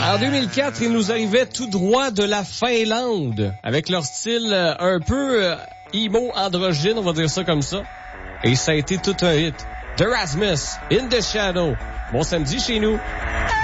En 2004, ils nous arrivaient tout droit de la Finlande, avec leur style un peu emo androgyne, on va dire ça comme ça. Et ça a été tout un hit. The Rasmus, In the Shadow. Bon samedi chez nous.